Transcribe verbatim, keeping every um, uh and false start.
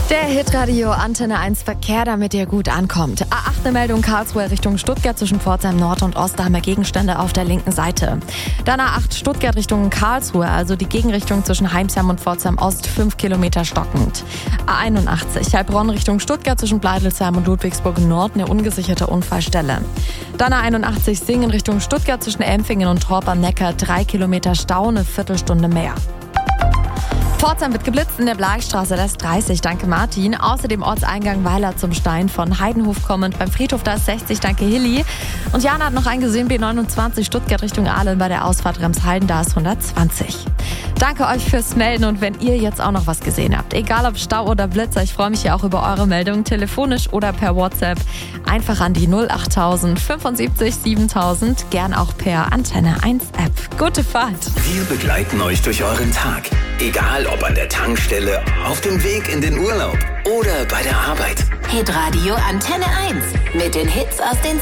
Der Hitradio Antenne eins Verkehr, damit ihr gut ankommt. A acht eine Meldung Karlsruhe Richtung Stuttgart zwischen Pforzheim Nord und Ost, da haben wir Gegenstände auf der linken Seite. Dann A acht Stuttgart Richtung Karlsruhe, also die Gegenrichtung zwischen Heimsheim und Pforzheim Ost, fünf Kilometer stockend. A einundachtzig Heilbronn Richtung Stuttgart zwischen Bleidelsheim und Ludwigsburg Nord, eine ungesicherte Unfallstelle. Dann A einundachtzig Singen Richtung Stuttgart zwischen Empfingen und Torp am Neckar, drei Kilometer Stau, eine Viertelstunde mehr. Pforzheim wird geblitzt in der Bleichstraße, das ist dreißig, danke Martin. Außerdem Ortseingang Weiler zum Stein von Heidenhof kommend. Beim Friedhof, da ist sechzig, danke Hilly. Und Jana hat noch eingesehen, B neunundzwanzig Stuttgart Richtung Aalen bei der Ausfahrt Remshalden, da ist hundertzwanzig. Danke euch fürs Melden und wenn ihr jetzt auch noch was gesehen habt, egal ob Stau oder Blitzer, ich freue mich ja auch über eure Meldungen, telefonisch oder per WhatsApp. Einfach an die null achttausend fünfundsiebzig siebentausend, gern auch per Antenne eins App. Gute Fahrt! Wir begleiten euch durch euren Tag. Egal ob an der Tankstelle, auf dem Weg in den Urlaub oder bei der Arbeit. Hitradio Antenne eins mit den Hits aus den